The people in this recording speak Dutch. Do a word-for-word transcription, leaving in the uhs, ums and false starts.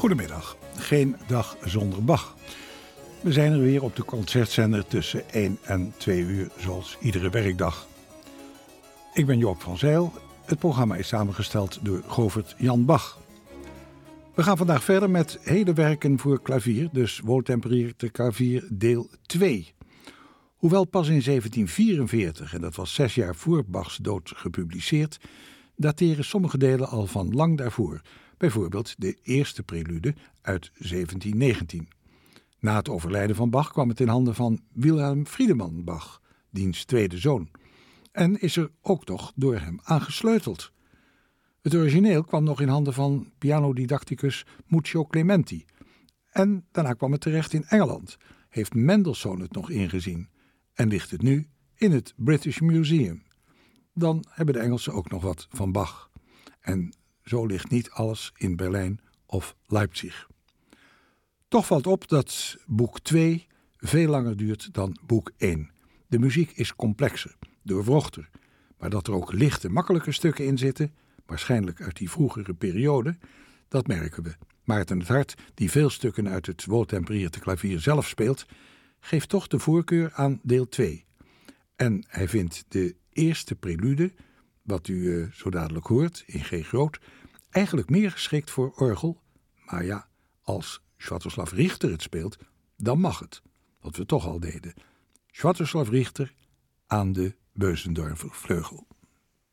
Goedemiddag, geen dag zonder Bach. We zijn er weer op de concertzender tussen één en twee uur, zoals iedere werkdag. Ik ben Joop van Zijl. Het programma is samengesteld door Govert Jan Bach. We gaan vandaag verder met hele werken voor klavier, dus woordtempereerde klavier deel twee. Hoewel pas in zeventien vierenveertig, en dat was zes jaar voor Bachs dood gepubliceerd, dateren sommige delen al van lang daarvoor. Bijvoorbeeld de eerste prelude uit zeventien negentien. Na het overlijden van Bach kwam het in handen van Wilhelm Friedemann Bach, diens tweede zoon. En is er ook nog door hem aangesleuteld. Het origineel kwam nog in handen van pianodidacticus Muccio Clementi. En daarna kwam het terecht in Engeland. Heeft Mendelssohn het nog ingezien. En ligt het nu in het British Museum. Dan hebben de Engelsen ook nog wat van Bach. En zo ligt niet alles in Berlijn of Leipzig. Toch valt op dat boek twee veel langer duurt dan boek één. De muziek is complexer, doorwrochter. Maar dat er ook lichte, makkelijke stukken in zitten, waarschijnlijk uit die vroegere periode, dat merken we. Maarten het Hart, die veel stukken uit het woordtempereerde klavier zelf speelt, geeft toch de voorkeur aan deel twee. En hij vindt de eerste prelude, wat u uh, zo dadelijk hoort, in G groot, eigenlijk meer geschikt voor orgel. Maar ja, als Swiatoslav Richter het speelt, dan mag het. Wat we toch al deden. Swiatoslav Richter aan de Bösendorfer vleugel.